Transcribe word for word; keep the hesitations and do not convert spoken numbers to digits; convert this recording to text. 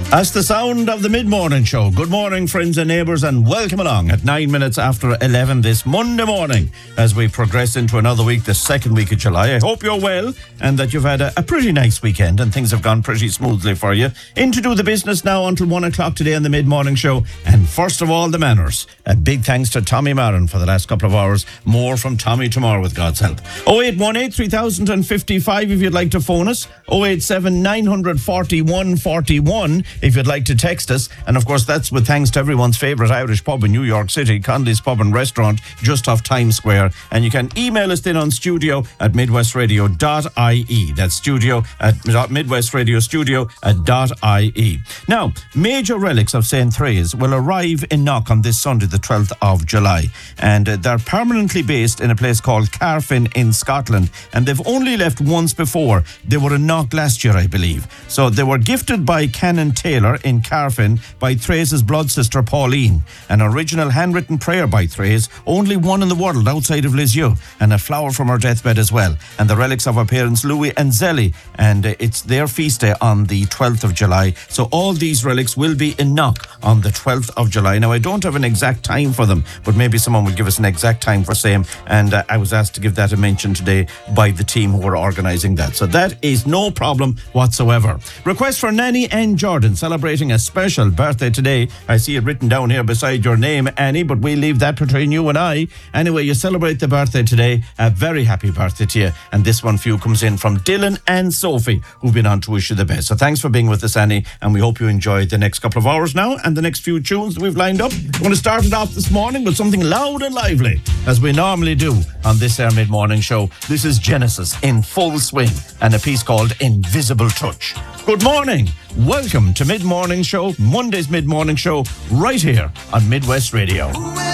That's the sound of the mid-morning show. Good morning, friends and neighbours, and welcome along at nine minutes after eleven this Monday morning as we progress into another week, the second week of July. I hope you're well and that you've had a, a pretty nice weekend and things have gone pretty smoothly for you. In to do the business now until one o'clock today on the mid-morning show. And first of all, the manners. A big thanks to Tommy Marin for the last couple of hours. More from Tommy tomorrow with God's help. oh eight one eight, three thousand fifty-five if you'd like to phone us. oh eight seven, nine four one, four one if you'd like to text us. And of course, that's with thanks to everyone's favourite Irish pub in New York City, Conley's Pub and Restaurant, just off Times Square. And you can email us in on studio at midwestradio dot I E. That's studio at midwestradio studio at dot I E. Now, major relics of Saint Thérèse will arrive in Knock on this Sunday, the twelfth of July. And uh, they're permanently based in a place called Carfin in Scotland. And they've only left once before. They were in Knock last year, I believe. So they were gifted by Canon Taylor in Carfin by Thréise's blood sister Pauline. An original handwritten prayer by Thérèse, only one in the world outside of Lisieux, and a flower from her deathbed as well. And the relics of her parents Louis and Zélie, and uh, it's their feast day on the twelfth of July. So all these relics will be in Knock on the twelfth of July. Now, I don't have an exact time for them, but maybe someone will give us an exact time for same. And uh, I was asked to give that a mention today by the team who are organising that. So that is no problem whatsoever. Request for Nanny and Jordan celebrating a special birthday today. I see it written down here beside your name, Annie, but we'll leave that between you and I. Anyway, you celebrate the birthday today. A very happy birthday to you. And this one for you comes in from Dylan and Sophie, who've been on to wish you the best. So thanks for being with us, Annie, and we hope you enjoy the next couple of hours now and the next few tunes that we've lined up. We're going to start it off this morning with something loud and lively, as we normally do on this Air Mid-Morning Show. This is Genesis in full swing and a piece called Invisible Touch. Good morning. Welcome to Mid-Morning Show, Monday's Mid-Morning Show, right here on Midwest Radio.